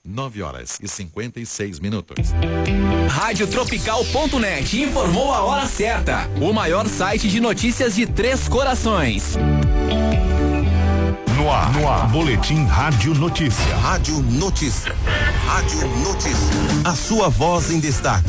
9h56. Radiotropical.net informou a hora certa. O maior site de notícias de Três Corações. No ar. Boletim Rádio Notícia. Rádio Notícia. Rádio Notícia. A sua voz em destaque.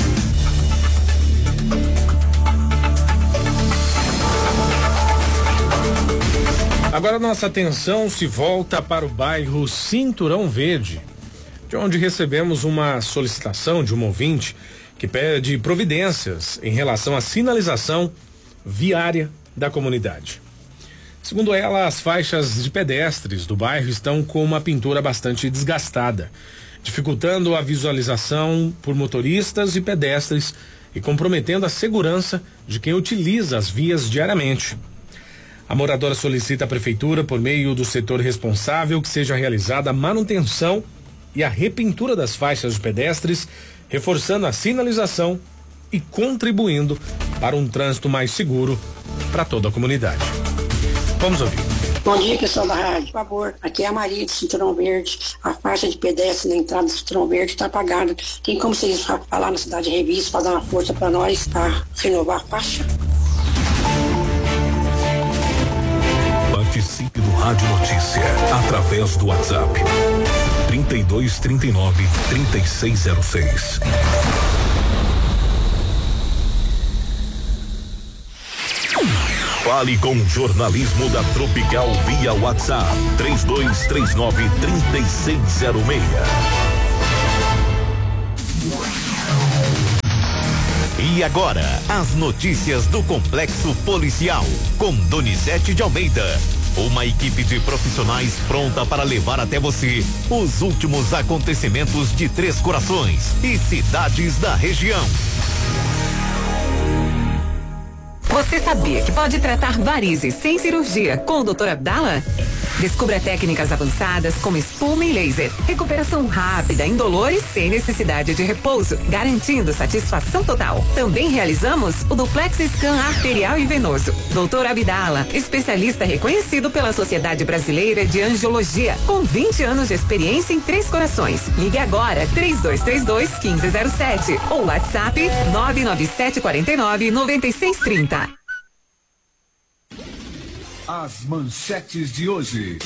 Agora nossa atenção se volta para o bairro Cinturão Verde, de onde recebemos uma solicitação de um ouvinte que pede providências em relação à sinalização viária da comunidade. Segundo ela, as faixas de pedestres do bairro estão com uma pintura bastante desgastada, dificultando a visualização por motoristas e pedestres e comprometendo a segurança de quem utiliza as vias diariamente. A moradora solicita à prefeitura, por meio do setor responsável, que seja realizada a manutenção e a repintura das faixas de pedestres, reforçando a sinalização e contribuindo para um trânsito mais seguro para toda a comunidade. Vamos ouvir. Bom dia, pessoal da rádio. Por favor, aqui é a Maria do Cinturão Verde. A faixa de pedestre na entrada do Cinturão Verde está apagada. Tem como vocês falar na cidade de Revista para dar uma força para nós, para renovar a faixa? Participe do Rádio Notícia através do WhatsApp 3239-3606. Fale com o jornalismo da Tropical via WhatsApp 3239-3606. E agora, as notícias do Complexo Policial, com Donizete de Almeida. Uma equipe de profissionais pronta para levar até você os últimos acontecimentos de Três Corações e cidades da região. Você sabia que pode tratar varizes sem cirurgia com o Dr. Abdala? Descubra técnicas avançadas como espuma e laser. Recuperação rápida, indolor e sem necessidade de repouso, garantindo satisfação total. Também realizamos o duplex scan arterial e venoso. Dr. Abdala, especialista reconhecido pela Sociedade Brasileira de Angiologia, com 20 anos de experiência em Três Corações. Ligue agora 3232-1507 ou WhatsApp 99749-9630. As manchetes de hoje.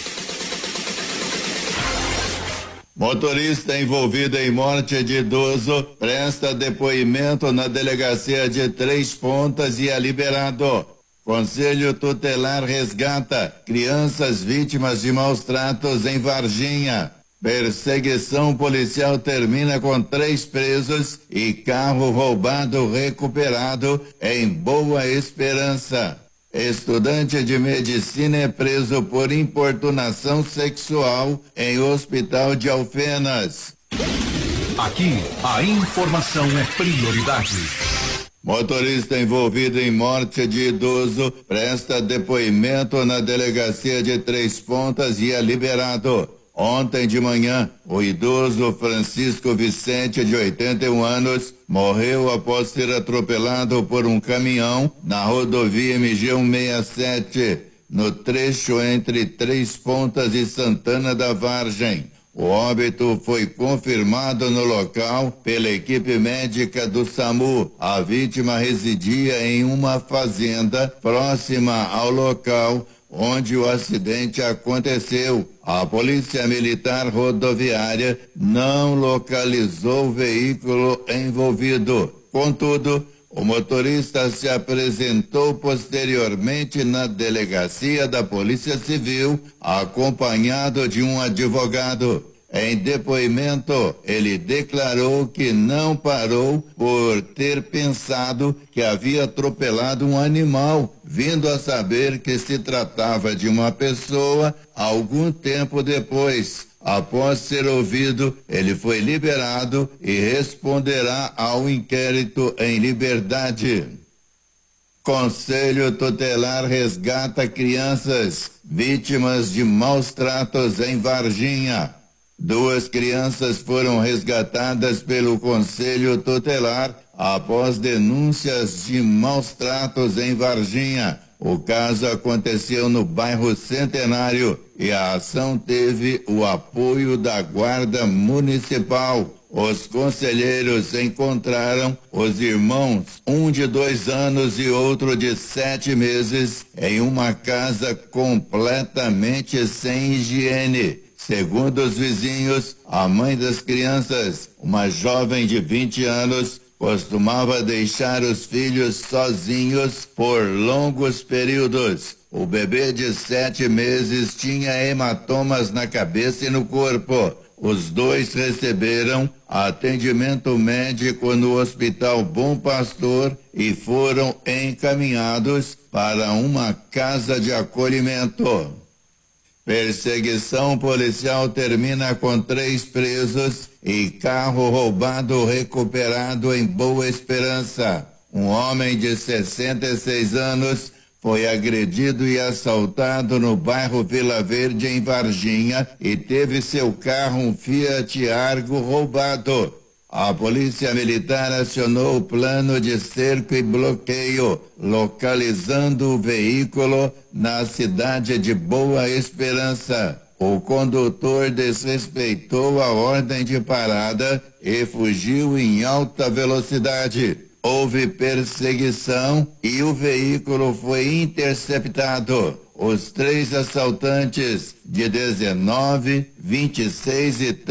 Motorista envolvido em morte de idoso presta depoimento na delegacia de Três Pontas e é liberado. Conselho Tutelar resgata crianças vítimas de maus tratos em Varginha. Perseguição policial termina com 3 presos e carro roubado recuperado em Boa Esperança. Estudante de medicina é preso por importunação sexual em hospital de Alfenas. Aqui, a informação é prioridade. Motorista envolvido em morte de idoso presta depoimento na delegacia de Três Pontas e é liberado. Ontem de manhã, o idoso Francisco Vicente, de 81 anos, morreu após ser atropelado por um caminhão na rodovia MG 167, no trecho entre Três Pontas e Santana da Vargem. O óbito foi confirmado no local pela equipe médica do SAMU. A vítima residia em uma fazenda próxima ao local onde o acidente aconteceu. A Polícia Militar Rodoviária não localizou o veículo envolvido. Contudo, o motorista se apresentou posteriormente na delegacia da Polícia Civil, acompanhado de um advogado. Em depoimento, ele declarou que não parou por ter pensado que havia atropelado um animal, vindo a saber que se tratava de uma pessoa algum tempo depois. Após ser ouvido, ele foi liberado e responderá ao inquérito em liberdade. Conselho Tutelar resgata crianças vítimas de maus tratos em Varginha. 2 crianças foram resgatadas pelo Conselho Tutelar após denúncias de maus tratos em Varginha. O caso aconteceu no bairro Centenário e a ação teve o apoio da Guarda Municipal. Os conselheiros encontraram os irmãos, um de 2 anos e outro de 7 meses, em uma casa completamente sem higiene. Segundo os vizinhos, a mãe das crianças, uma jovem de 20 anos, costumava deixar os filhos sozinhos por longos períodos. O bebê de 7 meses tinha hematomas na cabeça e no corpo. Os 2 receberam atendimento médico no Hospital Bom Pastor e foram encaminhados para uma casa de acolhimento. Perseguição policial termina com 3 presos e carro roubado recuperado em Boa Esperança. Um homem de 66 anos foi agredido e assaltado no bairro Vila Verde, em Varginha, e teve seu carro, um Fiat Argo, roubado. A Polícia Militar acionou o plano de cerco e bloqueio, localizando o veículo na cidade de Boa Esperança. O condutor desrespeitou a ordem de parada e fugiu em alta velocidade. Houve perseguição e o veículo foi interceptado. Os 3 assaltantes, de 19, 26 e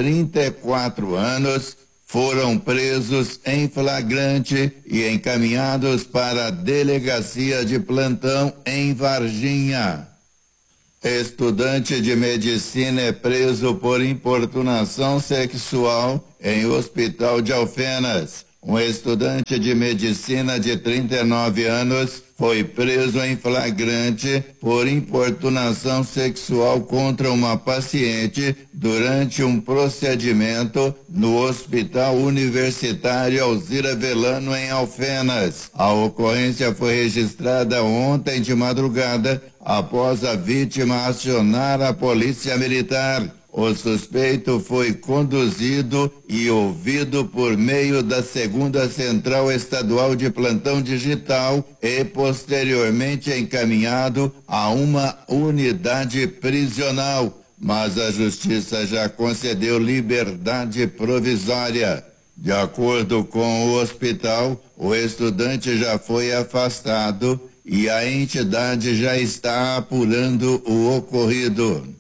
34 anos, foram presos em flagrante e encaminhados para a delegacia de plantão em Varginha. Estudante de medicina é preso por importunação sexual em hospital de Alfenas. Um estudante de medicina de 39 anos foi preso em flagrante por importunação sexual contra uma paciente durante um procedimento no Hospital Universitário Alzira Velano, em Alfenas. A ocorrência foi registrada ontem de madrugada após a vítima acionar a Polícia Militar. O suspeito foi conduzido e ouvido por meio da 2ª Central Estadual de Plantão Digital e posteriormente encaminhado a uma unidade prisional, mas a Justiça já concedeu liberdade provisória. De acordo com o hospital, o estudante já foi afastado e a entidade já está apurando o ocorrido.